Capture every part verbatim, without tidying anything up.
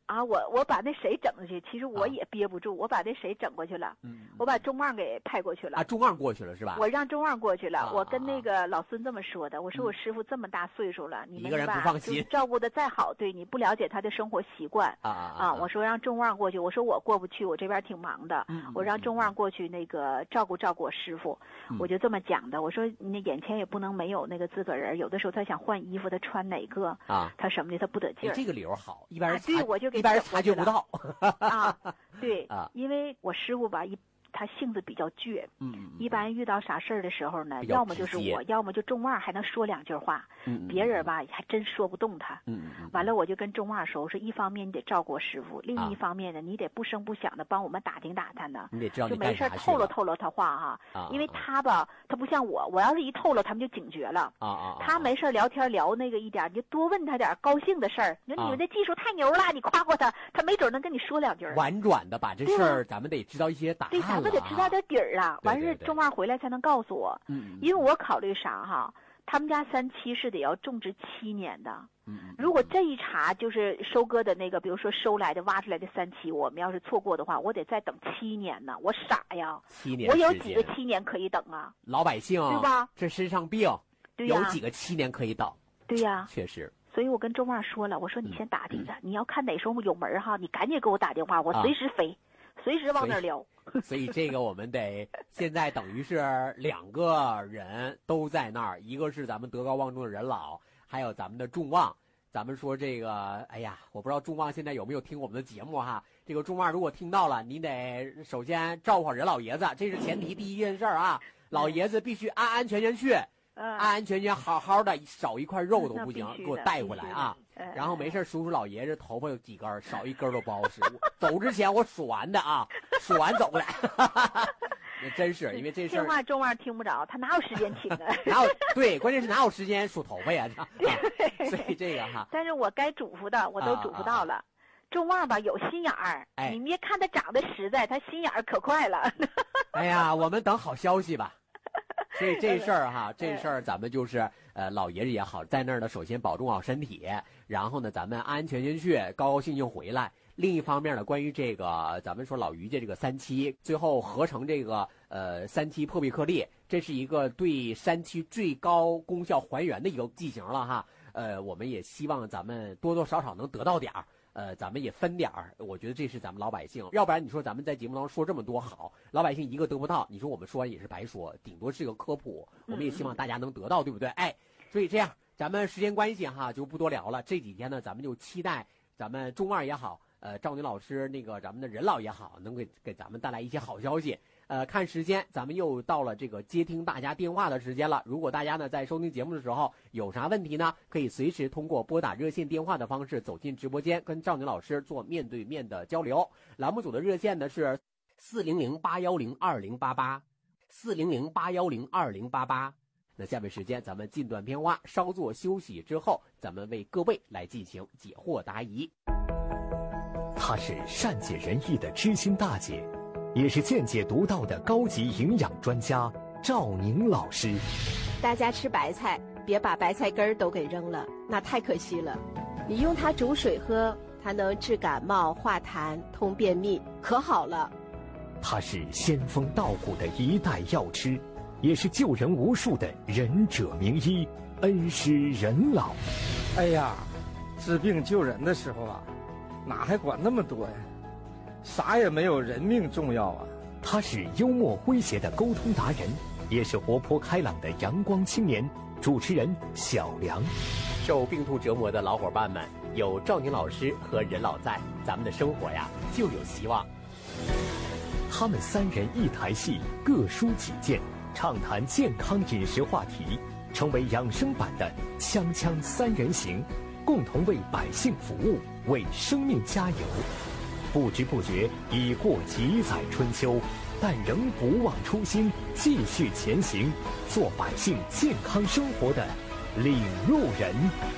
啊，我我把那谁整过去，其实我也憋不住，啊、我把那谁整过去了，嗯，我把钟旺给派过去了。 啊，钟旺过去了是吧？ 我让钟旺过去了，啊、我跟那个老孙这么说的，我说我师傅这么大岁数了，嗯、你们一个人不放心， 照顾的再好，对你不了解他的生活习惯啊啊啊！ 我说让钟旺过去，我说我过不去，我这边挺忙的，嗯、我让钟旺过去那个照顾照顾我师傅，嗯、我就这么讲的。我说你眼前也不能没有那个自个人，有的时候他想换衣服，他穿哪个啊？他什么的他不得劲儿。 这个理由好，一般人、啊、 对我就给一般人察觉不到。 啊，对啊，因为我师傅吧，一他性子比较倔，嗯，一般遇到啥事儿的时候呢，要么就是我，要么就钟旺还能说两句话，嗯，别人吧还真说不动他，嗯嗯，完了我就跟钟旺说，我说一方面你得照顾我师傅，另一方面呢，你得不声不响的帮我们打听打探呢， 你得知道就没事透露透露他话哈，啊，因为他吧，他不像我，我要是一透露，他们就警觉了，啊啊，他没事聊天聊那个一点，你就多问他点高兴的事儿，你说你们这技术太牛了，你夸夸他，他没准能跟你说两句， 婉转的把这事儿，咱们得知道一些答案， 对，咱们得知道点底儿。啊，完事钟旺回来才能告诉我，嗯，因为我考虑啥哈，他们家三七是得要种植七年的，嗯，如果这一茬就是收割的那个，比如说收来的挖出来的三七，我们要是错过的话，我得再等七年呢，我傻呀， 七年， 我有几个七年可以等啊？ 老百姓对吧？ 这身上病， 对有几个七年可以等？ 对呀， 确实。 所以我跟钟旺说了，我说你先打听他，嗯、你要看哪时候有门哈，你赶紧给我打电话，我随时飞，啊、随时往那儿撩。 所以这个我们得现在等于是两个人都在那儿，一个是咱们德高望重的任老，还有咱们的众望。咱们说这个，哎呀，我不知道众望现在有没有听我们的节目哈。这个众望如果听到了，你得首先照顾好任老爷子，这是前提，第一件事啊。老爷子必须安安全全去，安安全全好好的，少一块肉都不行，给我带回来啊。然后没事，数数老爷子头发有几根，少一根都不好使。走之前我数完的啊，数完走过来。那真是因为这事儿， 这话钟旺听不着，他哪有时间听啊？ 哪有对，关键是哪有时间数头发呀？啊、所以这个哈， 但是我该嘱咐的我都嘱咐到了。啊啊钟旺吧有心眼儿，哎，你别看他长得实在，他心眼儿可快了。 哎呀，我们等好消息吧。所以这事儿哈，这事儿咱们就是呃，老爷子也好，在那儿呢，首先保重好身体，然后呢，咱们安安全全去，高高兴兴回来。另一方面呢，关于这个咱们说老于家这个三七，最后合成这个呃三七破壁颗粒，这是一个对三七最高功效还原的一个剂型了哈。呃，我们也希望咱们多多少少能得到点儿。呃，咱们也分点儿，我觉得这是咱们老百姓，要不然你说咱们在节目当中说这么多好，老百姓一个得不到，你说我们说完也是白说，顶多是个科普，我们也希望大家能得到，对不对？哎，所以这样，咱们时间关系哈，就不多聊了。这几天呢，咱们就期待咱们中二也好，呃，赵宁老师那个咱们的任老也好，能给给咱们带来一些好消息。呃，看时间，咱们又到了这个接听大家电话的时间了。如果大家呢在收听节目的时候有啥问题呢，可以随时通过拨打热线电话的方式走进直播间，跟赵宁老师做面对面的交流。栏目组的热线呢是四零零八幺零二零八八，四零零八幺零二零八八。那下面时间咱们进段片花，稍作休息之后，咱们为各位来进行解惑答疑。 她是善解人意的知心大姐，也是见解独到的高级营养专家赵宁老师。 大家吃白菜，别把白菜根儿都给扔了，那太可惜了。你用它煮水喝，它能治感冒、化痰、通便秘，可好了。 它是仙风道骨的一代药师，也是救人无数的仁者名医，恩师任老。 哎呀，治病救人的时候啊，哪还管那么多呀？啥也没有人命重要啊！ 他是幽默诙谐的沟通达人，也是活泼开朗的阳光青年。主持人小梁。 受病痛折磨的老伙伴们，有赵宁老师和任老在，咱们的生活呀就有希望。 他们三人一台戏，各抒己见，畅谈健康饮食话题，成为养生版的锵锵三人行，共同为百姓服务，为生命加油。不知不觉已过几载春秋，但仍不忘初心，继续前行，做百姓健康生活的领路人。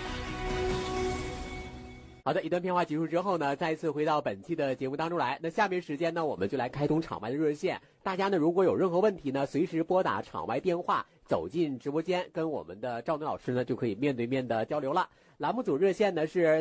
好的，一段片花结束之后呢，再一次回到本期的节目当中来。那下面时间呢，我们就来开通场外的热线。大家呢，如果有任何问题呢，随时拨打场外电话，走进直播间，跟我们的赵宁老师呢，就可以面对面的交流了。栏目组热线呢是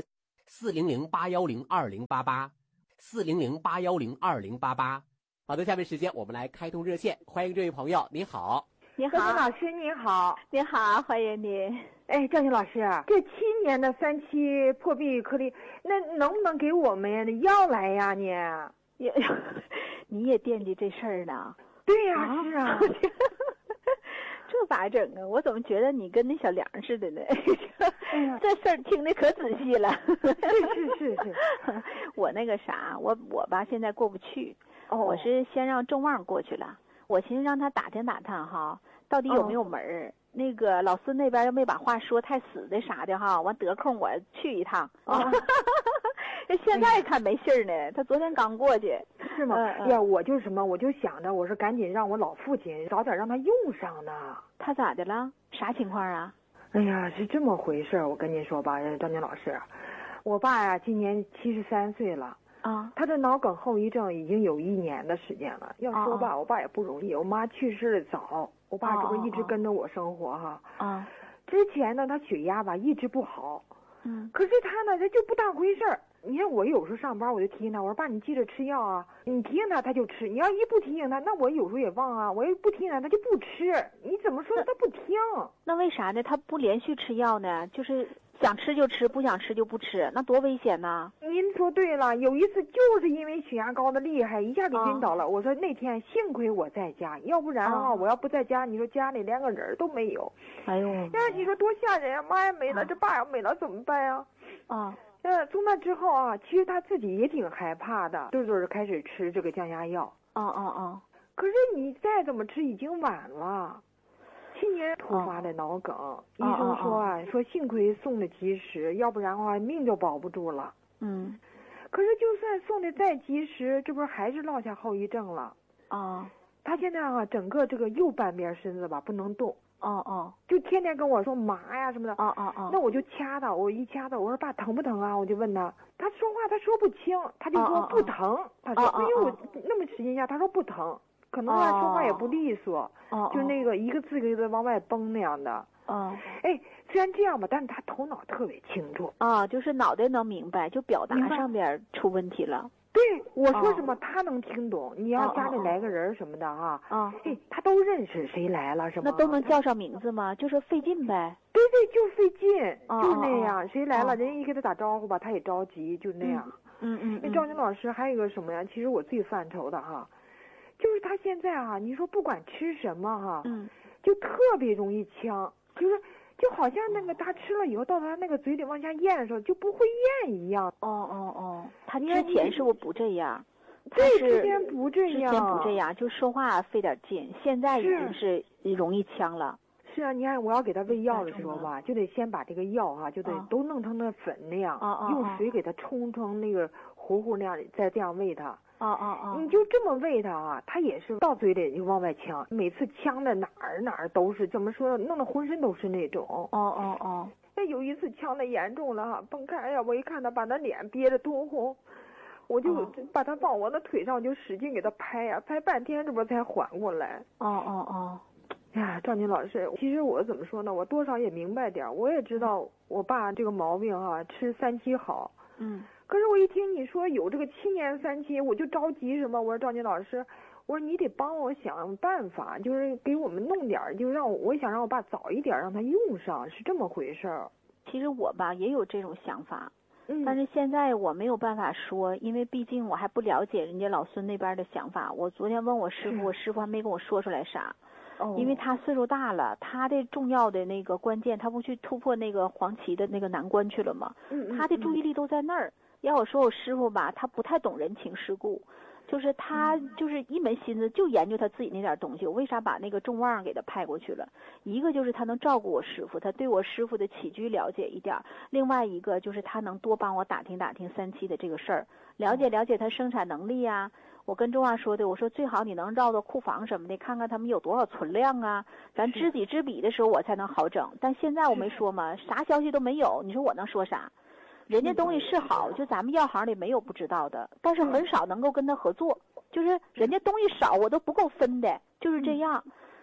四零零八幺零二零八八，四零零八幺零二零八八。好的，下面时间我们来开通热线，欢迎这位朋友，你好。 你好，老师您好。 你好，欢迎你。 哎，赵军老师，这七年的三期破壁颗粒，那能不能给我们呀？你要来呀你？ 也，你也惦记这事儿呢？ 对呀、 啊， 是啊。 这咋整啊？我怎么觉得你跟那小梁似的呢？哎呀，这事儿听得可仔细了。 是是是是。 我那个啥，我我吧现在过不去。 哦。 我是先让众旺过去了，我寻思让他打听打听哈，到底有没有门儿。哦，那个老孙那边又没把话说太死的啥的哈，完得空我去一趟。 啊。 现在看没信儿呢，他昨天刚过去。 是吗？哎、嗯、呀，我就什么，我就想着，我说赶紧让我老父亲早点让他用上呢。 他咋的了？啥情况啊？ 哎呀，是这么回事儿。我跟您说吧，张军老师，我爸呀今年七十三岁了啊， 他的脑梗后遗症已经有一年的时间了。要说吧，啊、我爸也不容易，我妈去世的早，我爸这不一直跟着我生活哈。 啊， 之前呢，他血压吧一直不好。 嗯， 可是他呢，他就不当回事儿。你看我有时候上班，我就提醒他，我说爸，你记着吃药啊。你提醒他，他就吃；你要一不提醒他，那我有时候也忘啊。我要不提醒他，他就不吃。你怎么说他不听？ 那为啥呢？他不连续吃药呢？就是想吃就吃，不想吃就不吃，那多危险呢？ 您说对了，有一次就是因为血压高的厉害，一下就晕倒了。啊、我说那天幸亏我在家，要不然啊，啊我要不在家，你说家里连个人都没有。 哎呦， 呀，你说多吓人啊！妈呀没了，啊、这爸要没了怎么办呀？ 啊。 呃，从那之后啊，其实他自己也挺害怕的，顿顿开始吃这个降压药。 哦哦哦。 可是你再怎么吃已经晚了。去年突发的脑梗，哦、医生说啊，哦哦、说幸亏送的及时，要不然的话命就保不住了。 嗯。 可是就算送的再及时，这不是还是落下后遗症了？ 哦。 他现在啊，整个这个右半边身子吧不能动。 哦哦， 就天天跟我说麻呀什么的。 哦哦哦， 那我就掐他，我一掐他，我说爸疼不疼啊？我就问他，他说话他说不清，他就说不疼。哦哦他说，因为我那么使劲下，他说不疼，可能他说话也不利索， 哦、 就那个一个字一个字往外崩那样的。 哦， 哎，虽然这样吧，但是他头脑特别清楚。 啊，就是脑袋能明白，就表达上边出问题了。 对，我说什么、哦、他能听懂。你要家里来个人什么的哈， 啊， 哎，他都认识谁来了什么。 那都能叫上名字吗？就是费劲呗。 对对，就费劲， 哦、 就那样。 哦、 谁来了，哦、人家一给他打招呼吧，他也着急，就那样。 嗯嗯。 那赵军老师还有一个什么呀？其实我最犯愁的哈，就是他现在啊，你说不管吃什么哈， 嗯， 就特别容易呛，就是。就好像那个他吃了以后到他那个嘴里往下咽的时候就不会咽一样。 哦哦哦，他之前是不是不这样？ 对，之前不这样。 之前不这样，就说话费点劲，现在已经是容易呛了。 是啊，你看我要给他喂药的时候吧，就得先把这个药哈、啊，就得都弄成那粉那样， 哦、 用水给他冲成那个糊糊那样，再这样喂他。 哦哦哦， 你就这么喂他啊，他也是到嘴里就往外呛，每次呛的哪儿哪儿都是，怎么说，弄得浑身都是那种。 哦哦哦， 那有一次呛的严重了哈，崩开呀！我一看他把他脸憋得通红，我就把他放我的腿上，就使劲给他拍呀，拍半天这不才缓过来。 哦哦哦， 呀，赵宁老师，其实我怎么说呢？我多少也明白点，我也知道我爸这个毛病哈、啊，吃三七好。 嗯。 可是我一听你说有这个七年三期，我就着急什么？我说赵宁老师，我说你得帮我想办法，就是给我们弄点，就让我我想让我爸早一点让他用上，是这么回事儿。 其实我吧也有这种想法， 嗯， 但是现在我没有办法说，因为毕竟我还不了解人家老孙那边的想法。我昨天问我师傅，我师傅还没跟我说出来啥。 哦， 因为他岁数大了，他的重要的那个关键，他不去突破那个黄旗的那个难关去了吗？ 嗯嗯， 他的注意力都在那儿。要我说我师傅吧，他不太懂人情世故，就是他就是一门心思就研究他自己那点东西。我为啥把那个众旺给他派过去了？一个就是他能照顾我师傅，他对我师傅的起居了解一点；另外一个就是他能多帮我打听打听三七的这个事儿，了解了解他生产能力啊。我跟众旺说的，我说最好你能绕到库房什么的，看看他们有多少存量啊，咱知己知彼的时候我才能好整。但现在我没说嘛，啥消息都没有，你说我能说啥？人家东西是好，就咱们药行里没有不知道的，但是很少能够跟他合作，就是人家东西少，我都不够分的，就是这样。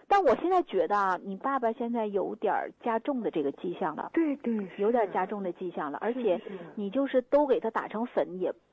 但我现在觉得啊，你爸爸现在有点加重的这个迹象了。 对对， 有点加重的迹象了，而且你就是都给他打成粉，也